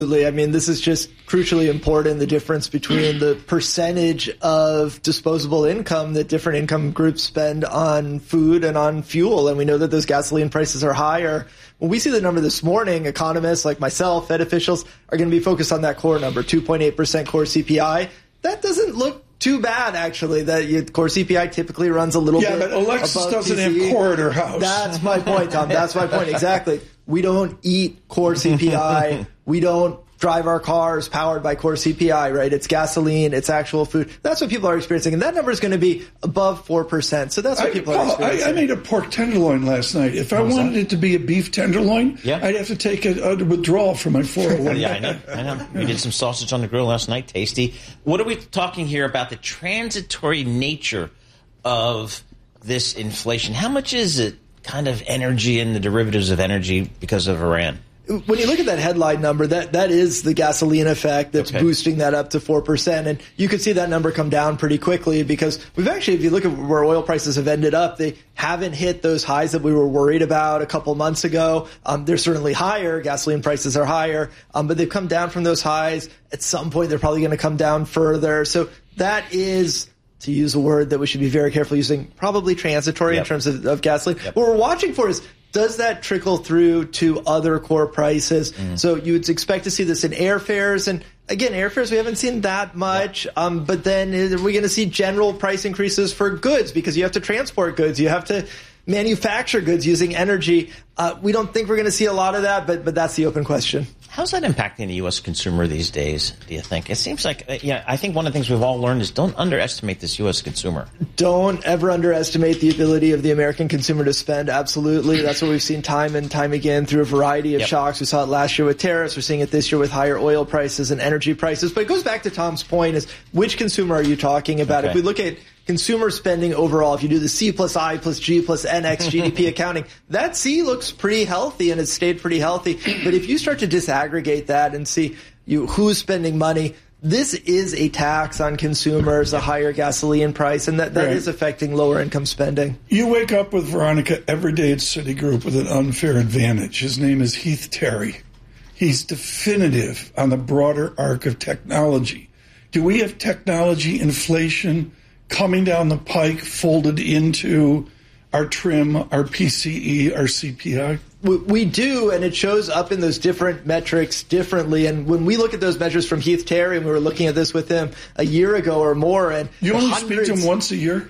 I mean, this is just crucially important, the difference between the percentage of disposable income that different income groups spend on food and on fuel. And we know that those gasoline prices are higher. When we see the number this morning, economists like myself, Fed officials, are going to be focused on that core number, 2.8% core CPI. That doesn't look too bad, actually. That core CPI typically runs a little bit. Yeah, but Alexis doesn't have core at her house. That's my point, Tom. That's my point. Exactly. We don't eat core CPI. We don't drive our cars powered by core CPI, right? It's gasoline. It's actual food. That's what people are experiencing. And that number is going to be above 4%. So that's what people are experiencing. I made a pork tenderloin last night. If I wanted it to be a beef tenderloin, I'd have to take a withdrawal from my 401. Yeah, I know. We did some sausage on the grill last night. Tasty. What are we talking here about the transitory nature of this inflation? How much is it kind of energy and the derivatives of energy because of Iran? When you look at that headline number, that is the gasoline effect that's boosting that up to 4%. And you could see that number come down pretty quickly because we've actually, if you look at where oil prices have ended up, they haven't hit those highs that we were worried about a couple months ago. They're certainly higher. Gasoline prices are higher, but they've come down from those highs. At some point, they're probably going to come down further. So that is, to use a word that we should be very careful using, probably transitory in terms of gasoline. What we're watching for is, does that trickle through to other core prices? So you would expect to see this in airfares. And again, airfares, we haven't seen that much. But then are we going to see general price increases for goods? Because you have to transport goods. You have to manufacture goods using energy. We don't think we're going to see a lot of that, but that's the open question. How's that impacting the U.S. consumer these days, do you think? It seems like, I think one of the things we've all learned is don't underestimate this U.S. consumer. Don't ever underestimate the ability of the American consumer to spend. Absolutely. That's what we've seen time and time again through a variety of shocks. We saw it last year with tariffs. We're seeing it this year with higher oil prices and energy prices. But it goes back to Tom's point is, which consumer are you talking about? If we look at consumer spending overall, if you do the C plus I plus G plus NX GDP accounting, that C looks pretty healthy and it's stayed pretty healthy. But if you start to disaggregate that and see who's spending money, this is a tax on consumers, a higher gasoline price, and that is affecting lower income spending. You wake up with Veronica every day at Citigroup with an unfair advantage. His name is Heath Terry. He's definitive on the broader arc of technology. Do we have technology inflation coming down the pike, folded into our TRIM, our PCE, our CPI? We do, and it shows up in those different metrics differently. And when we look at those measures from Heath Terry, and we were looking at this with him a year ago or more, and you only speak to him once a year?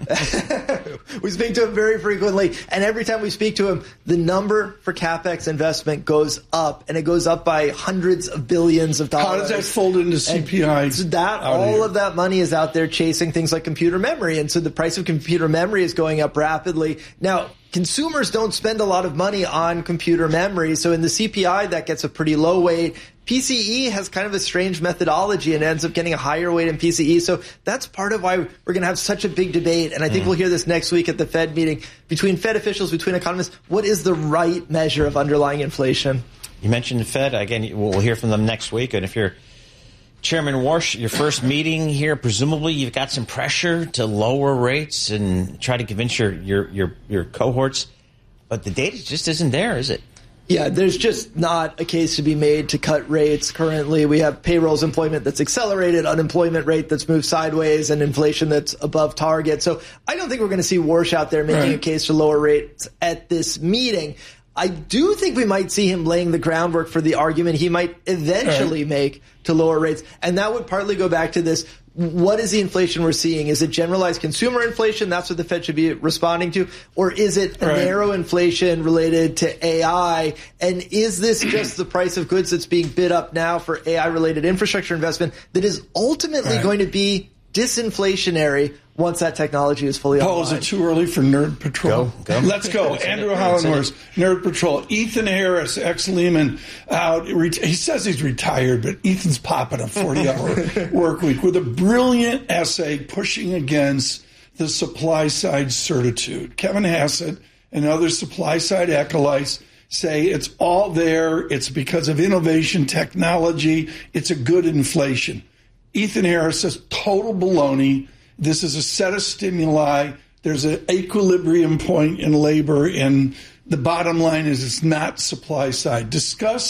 We speak to him very frequently, and every time we speak to him, the number for CapEx investment goes up, and it goes up by hundreds of billions of dollars. How does that fold into CPI? So all of that money is out there chasing things like computer memory, and so the price of computer memory is going up rapidly. Now, consumers don't spend a lot of money on computer memory, so in the CPI, that gets a pretty low weight. PCE has kind of a strange methodology and ends up getting a higher weight in PCE. So that's part of why we're going to have such a big debate. And I think we'll hear this next week at the Fed meeting between Fed officials, between economists. What is the right measure of underlying inflation? You mentioned the Fed. Again, we'll hear from them next week. And if you're Chairman Warsh, your first meeting here, presumably you've got some pressure to lower rates and try to convince your cohorts. But the data just isn't there, is it? Yeah, there's just not a case to be made to cut rates currently. We have payrolls employment that's accelerated, unemployment rate that's moved sideways, and inflation that's above target. So I don't think we're going to see Warsh out there making a case for lower rates at this meeting. I do think we might see him laying the groundwork for the argument he might eventually make to lower rates. And that would partly go back to this. What is the inflation we're seeing? Is it generalized consumer inflation? That's what the Fed should be responding to. Or is it a narrow inflation related to AI? And is this just the price of goods that's being bid up now for AI-related infrastructure investment that is ultimately going to be disinflationary once that technology is fully online? Paul, is it too early for Nerd Patrol? Go. Let's go. Andrew Hollenhorst, Nerd Patrol. Ethan Harris, ex-Lehman, out. He says he's retired, but Ethan's popping a 40-hour work week with a brilliant essay pushing against the supply-side certitude. Kevin Hassett and other supply-side acolytes say it's all there. It's because of innovation, technology. It's a good inflation. Ethan Harris says total baloney. This is a set of stimuli. There's an equilibrium point in labor, and the bottom line is it's not supply side. Discuss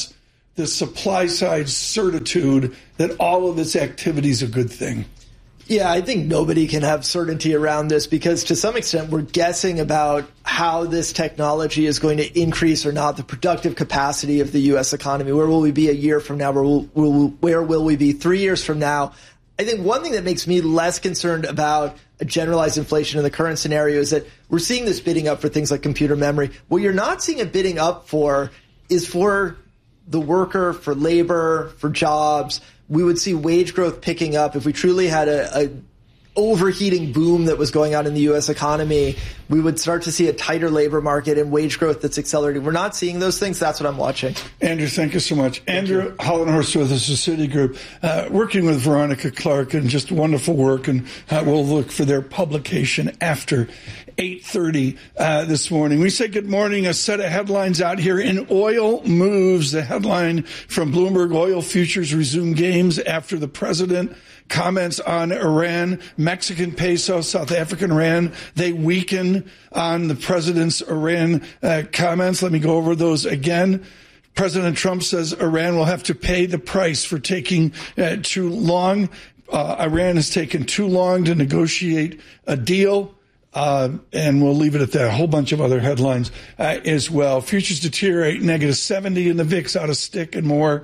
the supply side certitude that all of this activity is a good thing? Yeah, I think nobody can have certainty around this because to some extent we're guessing about how this technology is going to increase or not the productive capacity of the U.S. economy. Where will we be a year from now? Where will we be 3 years from now? I think one thing that makes me less concerned about a generalized inflation in the current scenario is that we're seeing this bidding up for things like computer memory. What you're not seeing a bidding up for is for the worker, for labor, for jobs. We would see wage growth picking up if we truly had a overheating boom that was going on in the U.S. economy. We would start to see a tighter labor market and wage growth that's accelerating. We're not seeing those things. That's what I'm watching. Andrew, thank you so much. Andrew Hollenhorst with us, the Citigroup, working with Veronica Clark, and just wonderful work. And we'll look for their publication after 8:30 this morning. We say good morning. A set of headlines out here in oil moves. The headline from Bloomberg: oil futures resume gains after the president comments on Iran. Mexican peso, South African rand, they weaken on the president's Iran comments. Let me go over those again. President Trump says Iran will have to pay the price for taking too long. Iran has taken too long to negotiate a deal. And we'll leave it at that. A whole bunch of other headlines as well. Futures deteriorate, -70 in the VIX, out of stick and more.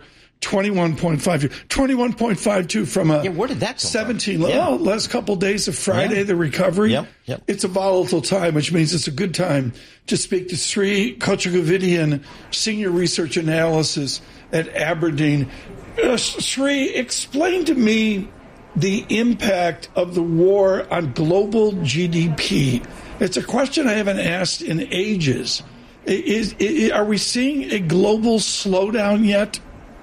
21.52 from a where did that come 17 from? Well, last couple of days of Friday, the recovery. Yep. It's a volatile time, which means it's a good time to speak to Sri Kochagovidian, Senior Research Analysis at Aberdeen. Sri, explain to me the impact of the war on global GDP. It's a question I haven't asked in ages. Are we seeing a global slowdown yet?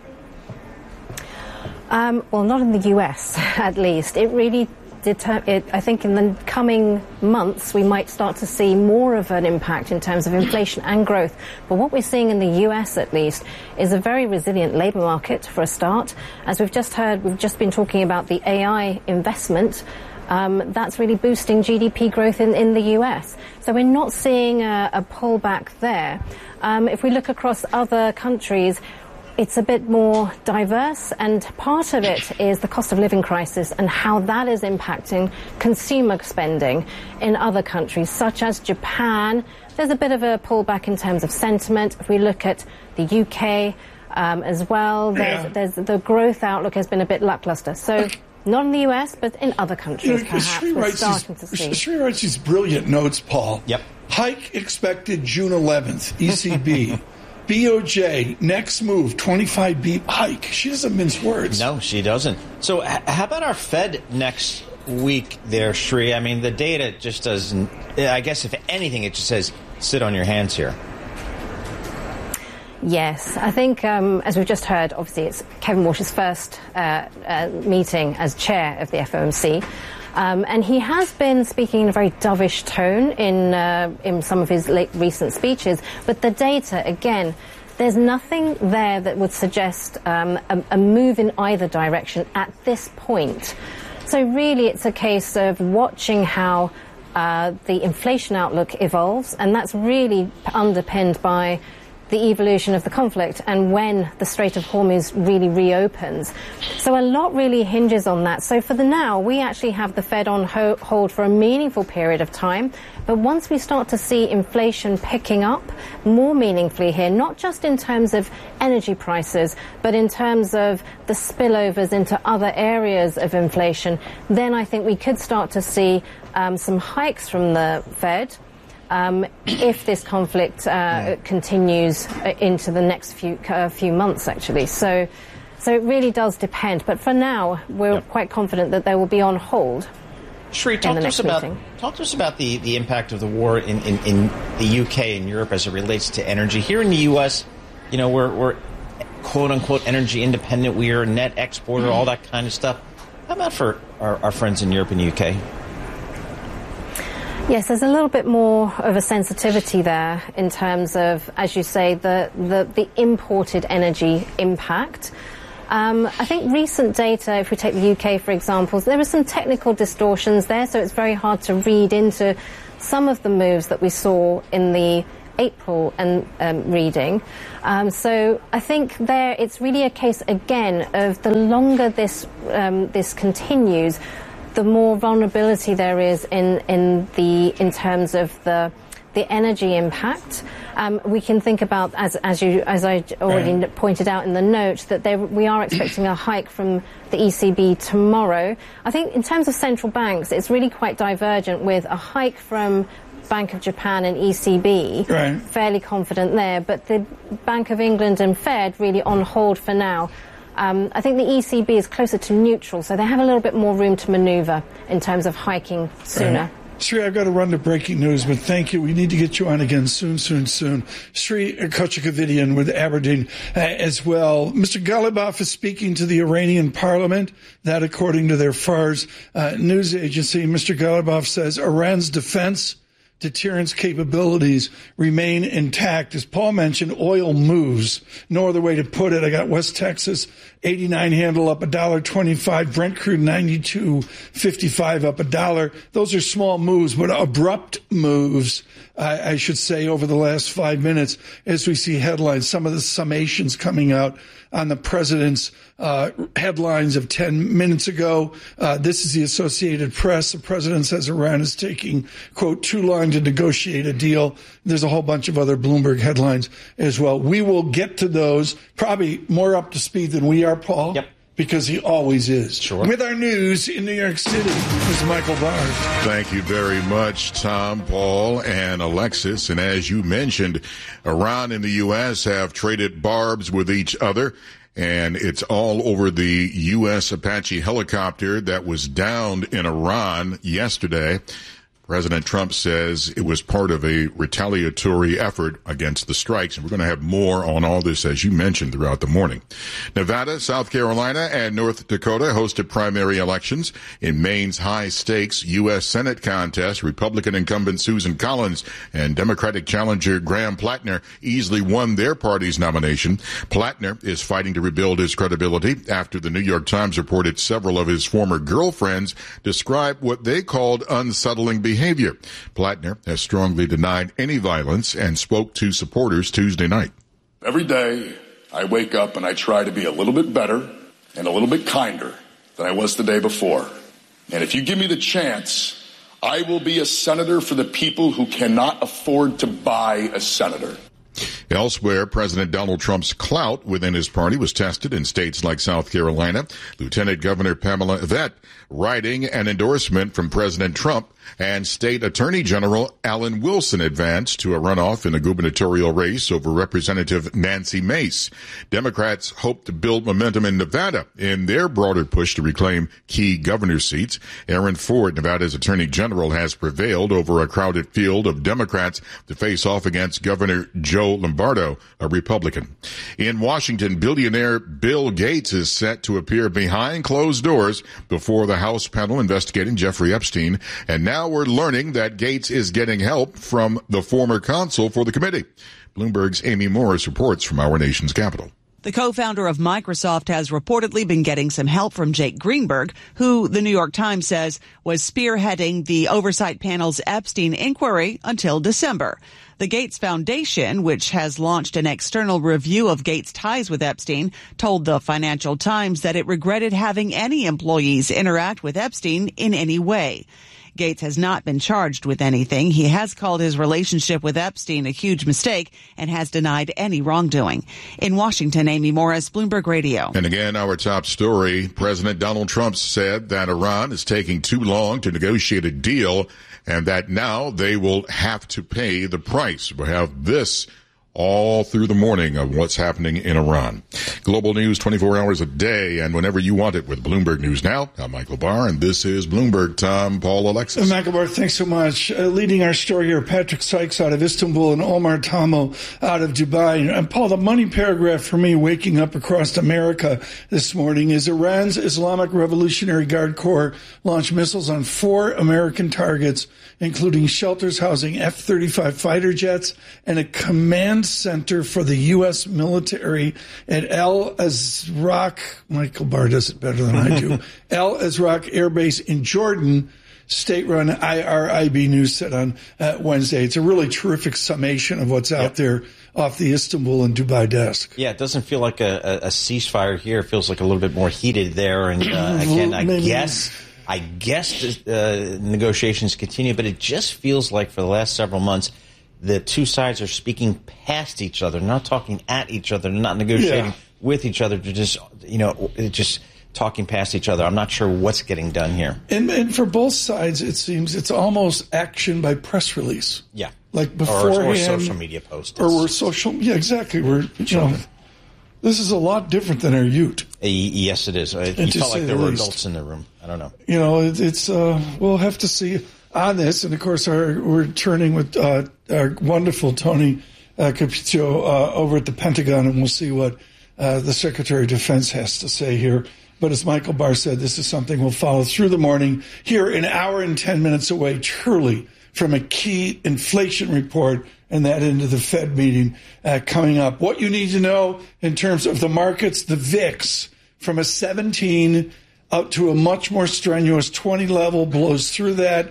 Well, not in the US, at least. It really I think in the coming months we might start to see more of an impact in terms of inflation and growth. But what we're seeing in the US, at least, is a very resilient labour market for a start. As we've just heard, we've just been talking about the AI investment. That's really boosting GDP growth in the US. So we're not seeing a pullback there. If we look across other countries, it's a bit more diverse, and part of it is the cost of living crisis and how that is impacting consumer spending in other countries, such as Japan. There's a bit of a pullback in terms of sentiment. If we look at the UK as well, there's the growth outlook has been a bit lackluster. So not in the US, but in other countries, perhaps, we're starting to see. Sri writes these brilliant notes, Paul. Yep. Hike expected June 11th, ECB. BOJ, next move, 25 beep hike. She doesn't mince words. No, she doesn't. So how about our Fed next week there, Sri? I mean, the data just doesn't, I guess if anything, it just says sit on your hands here. Yes, I think, as we've just heard, obviously it's Kevin Walsh's first meeting as chair of the FOMC. And he has been speaking in a very dovish tone in some of his recent speeches. But the data, again, there's nothing there that would suggest a move in either direction at this point. So really it's a case of watching how the inflation outlook evolves, and that's really underpinned by the evolution of the conflict and when the Strait of Hormuz really reopens. So a lot really hinges on that. So for the now, we actually have the Fed on hold for a meaningful period of time. But once we start to see inflation picking up more meaningfully here, not just in terms of energy prices, but in terms of the spillovers into other areas of inflation, then I think we could start to see some hikes from the Fed. If this conflict continues into the next few months, actually. So it really does depend. But for now, we're quite confident that they will be on hold. Sri, talk to us about the impact of the war in the UK and Europe as it relates to energy. Here in the U.S., you know, we're quote-unquote energy independent. We are a net exporter, all that kind of stuff. How about for our friends in Europe and the UK? Yes, there's a little bit more of a sensitivity there in terms of, as you say, the imported energy impact. I think recent data, if we take the UK, for example, there are some technical distortions there, so it's very hard to read into some of the moves that we saw in the April reading. So I think it's really a case, again, of the longer this continues, the more vulnerability there is in terms of the energy impact. We can think about, as I already pointed out in the note, that we are expecting a hike from the ECB tomorrow. I think in terms of central banks, it's really quite divergent, with a hike from Bank of Japan and ECB, fairly confident there, but the Bank of England and Fed really on hold for now. I think the ECB is closer to neutral, so they have a little bit more room to maneuver in terms of hiking sooner. Sri, I've got to run to breaking news, but thank you. We need to get you on again soon. Sri Kochikavidian with Aberdeen as well. Mr. Ghalibaf is speaking to the Iranian parliament. That, according to their Fars news agency, Mr. Ghalibaf says Iran's defense deterrence capabilities remain intact. As Paul mentioned, oil moves. No other way to put it. I got West Texas 89 handle up $1.25. Brent crude 92.55 up $1. Those are small moves, but abrupt moves, I should say, over the last 5 minutes as we see headlines. Some of the summations coming out on the president's headlines of 10 minutes ago. This is the Associated Press. The president says Iran is taking, quote, too long to negotiate a deal. There's a whole bunch of other Bloomberg headlines as well. We will get to those, probably more up to speed than we are, Paul. Yep. Because he always is. Sure. With our news in New York City is Michael Barr. Thank you very much, Tom, Paul, and Alexis. And as you mentioned, Iran and the U.S. have traded barbs with each other. And it's all over the U.S. Apache helicopter that was downed in Iran yesterday. President Trump says it was part of a retaliatory effort against the strikes. And we're going to have more on all this, as you mentioned, throughout the morning. Nevada, South Carolina, and North Dakota hosted primary elections. In Maine's high-stakes U.S. Senate contest, Republican incumbent Susan Collins and Democratic challenger Graham Plattner easily won their party's nomination. Plattner is fighting to rebuild his credibility after the New York Times reported several of his former girlfriends described what they called unsettling behavior. Plattner has strongly denied any violence and spoke to supporters Tuesday night. Every day I wake up and I try to be a little bit better and a little bit kinder than I was the day before. And if you give me the chance, I will be a senator for the people who cannot afford to buy a senator. Elsewhere, President Donald Trump's clout within his party was tested in states like South Carolina. Lieutenant Governor Pamela Yvette writing an endorsement from President Trump, and State Attorney General Alan Wilson advanced to a runoff in a gubernatorial race over Representative Nancy Mace. Democrats hope to build momentum in Nevada in their broader push to reclaim key governor seats. Aaron Ford, Nevada's Attorney General, has prevailed over a crowded field of Democrats to face off against Governor Joe Lombardo, a Republican. In Washington, billionaire Bill Gates is set to appear behind closed doors before the House panel investigating Jeffrey Epstein. And now we're learning that Gates is getting help from the former counsel for the committee. Bloomberg's Amy Morris reports from our nation's capital. The co-founder of Microsoft has reportedly been getting some help from Jake Greenberg, who the New York Times says was spearheading the oversight panel's Epstein inquiry until December. The Gates Foundation, which has launched an external review of Gates' ties with Epstein, told the Financial Times that it regretted having any employees interact with Epstein in any way. Gates has not been charged with anything. He has called his relationship with Epstein a huge mistake and has denied any wrongdoing. In Washington, Amy Morris, Bloomberg Radio. And again, our top story, President Donald Trump said that Iran is taking too long to negotiate a deal and that now they will have to pay the price. We'll have this all through the morning of what's happening in Iran. Global news 24 hours a day and whenever you want it with Bloomberg News Now. I'm Michael Barr, and this is Bloomberg. Tom, Paul, Alexis. Michael Barr, thanks so much. Leading our story here, Patrick Sykes out of Istanbul and Omar Tamo out of Dubai. And Paul, the money paragraph for me waking up across America this morning is Iran's Islamic Revolutionary Guard Corps launched missiles on 4 American targets, including shelters housing F-35 fighter jets and a command center for the U.S. military at Al Azraq. Michael Barr does it better than I do. Al Azraq Air Base in Jordan. state-run IRIB News said on Wednesday. It's a really terrific summation of what's out there off the Istanbul and Dubai desk. Yeah, it doesn't feel like a ceasefire here. It feels like a little bit more heated there. And again, I guess the negotiations continue, but it just feels like for the last several months, the two sides are speaking past each other, not talking at each other, not negotiating with each other. They're just talking past each other. I'm not sure what's getting done here. And for both sides, it seems it's almost action by press release. Yeah. Like beforehand. Or social media posts. Yeah, exactly. This is a lot different than our youth. Yes, it is. You felt like there were adults in the room. I don't know. It's we'll have to see on this. And, of course, we're turning with our wonderful Tony Capiccio over at the Pentagon, and we'll see what the Secretary of Defense has to say here. But as Michael Barr said, this is something we'll follow through the morning here, an hour and 10 minutes away, truly, from a key inflation report and that into the Fed meeting coming up. What you need to know in terms of the markets, the VIX, from a 17 up to a much more strenuous 20 level, blows through that,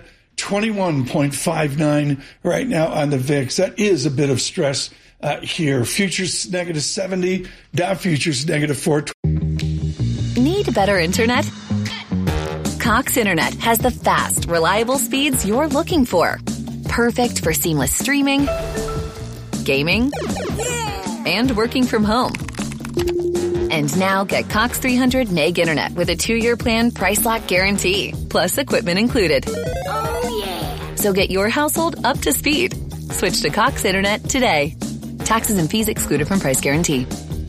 21.59 right now on the VIX. That is a bit of stress here. Futures negative 70, Dow futures negative 420. Need better internet? Cox Internet has the fast, reliable speeds you're looking for. Perfect for seamless streaming, gaming, and working from home. And now get Cox 300 meg internet with a 2-year plan, price lock guarantee, plus equipment included. Oh, yeah. So get your household up to speed. Switch to Cox Internet today. Taxes and fees excluded from price guarantee.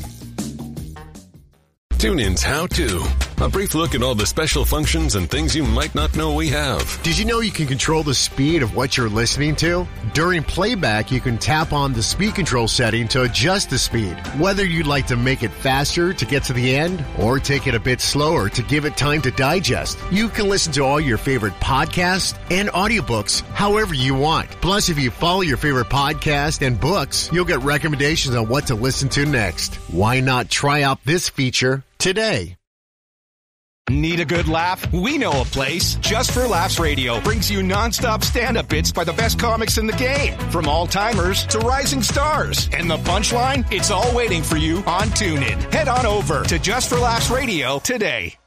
TuneIn's How To. A brief look at all the special functions and things you might not know we have. Did you know you can control the speed of what you're listening to? During playback, you can tap on the speed control setting to adjust the speed. Whether you'd like to make it faster to get to the end or take it a bit slower to give it time to digest, you can listen to all your favorite podcasts and audiobooks however you want. Plus, if you follow your favorite podcast and books, you'll get recommendations on what to listen to next. Why not try out this feature today? Need a good laugh? We know a place. Just for Laughs Radio brings you nonstop stand-up bits by the best comics in the game, from all-timers to rising stars. And the punchline? It's all waiting for you on TuneIn. Head on over to Just for Laughs Radio today.